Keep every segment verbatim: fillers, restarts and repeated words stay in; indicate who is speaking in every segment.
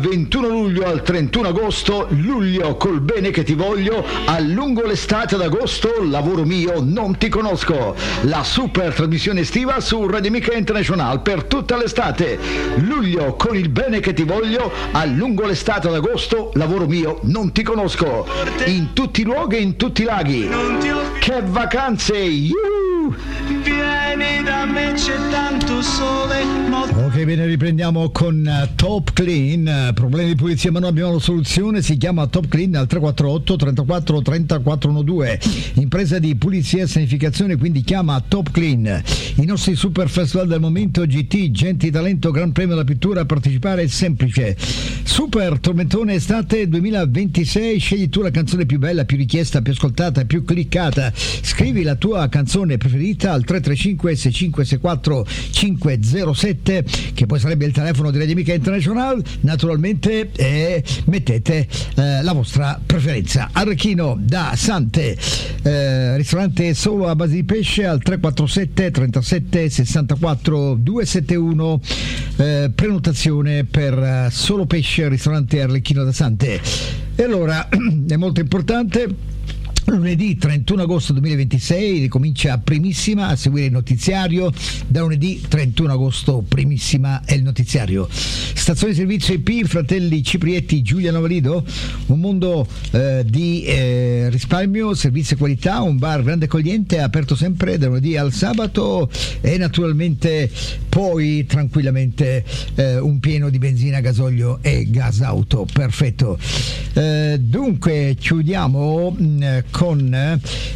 Speaker 1: ventuno luglio al trentuno agosto, luglio col bene che ti voglio, a lungo l'estate ad agosto, lavoro mio, non ti conosco. La super trasmissione estiva su Radio Amica International per tutta l'estate. Luglio con il bene che ti voglio, a lungo l'estate ad agosto, lavoro mio, non ti conosco. In tutti i luoghi e in tutti i laghi. Che vacanze! Yuhu!
Speaker 2: Vieni da me, c'è tanto sole.
Speaker 3: Ok, bene, riprendiamo con uh, Top Clean. Uh, problemi di pulizia ma noi abbiamo la soluzione, si chiama Top Clean al tre quattro otto trentaquattro trentaquattro dodici. Impresa di pulizia e sanificazione, quindi chiama Top Clean. I nostri super festival del momento, G T, Genti Talento, Gran Premio della Pittura, a partecipare è semplice. Super Tormentone Estate duemilaventisei, scegli tu la canzone più bella, più richiesta, più ascoltata, più cliccata. Scrivi la tua canzone preferita al tre tre cinque sei cinque sei quattro cinque zero sette, che poi sarebbe il telefono di Radio Amica International, naturalmente, e mettete eh, la vostra preferenza. Arrechino da Sante, eh, ristorante solo a base di pesce, al tre quattro sette trentasette sessantaquattro duecentosettantuno, eh, prenotazione per eh, solo pesce, ristorante Arlecchino da Sante. E allora è molto importante. Lunedì trentuno agosto duemilaventisei ricomincia primissima a seguire il notiziario. Da lunedì trentuno agosto primissima è il notiziario. Stazione di servizio I P Fratelli Ciprietti Giulia Novalido, un mondo eh, di eh, risparmio, servizi e qualità, un bar grande accogliente, aperto sempre da lunedì al sabato, e naturalmente poi tranquillamente eh, un pieno di benzina, gasolio e gas auto. Perfetto. Eh, dunque chiudiamo mh, con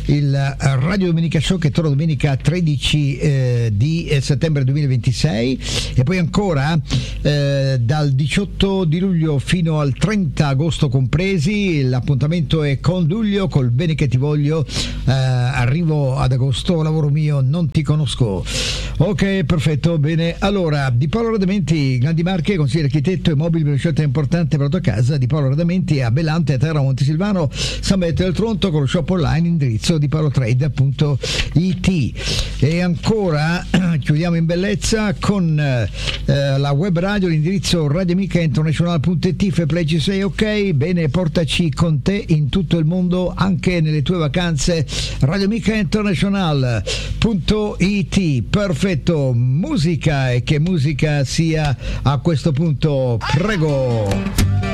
Speaker 3: il Radio Domenica Show, che torna domenica tredici eh, di settembre duemilaventisei, e poi ancora eh, dal diciotto di luglio fino al trenta agosto compresi. L'appuntamento è con Luglio col bene che ti voglio, eh, arrivo ad agosto, lavoro mio, non ti conosco. Ok, perfetto, bene. Allora, Di Paolo Radamenti, grandi marche, consigliere architetto e mobili per una scelta importante per la tua casa. Di Paolo Radamenti a Bellante, a Terra, Montesilvano, San Benedetto del Tronto, con lo shop online, indirizzo di paolotrade punto it. E ancora chiudiamo in bellezza con eh, la web radio, l'indirizzo radioamica international punto it. Fairplay ci sei, ok? Bene, portaci con te in tutto il mondo, anche nelle tue vacanze. radioamica international punto it. Perfetto, musica, e che musica sia a questo punto, prego.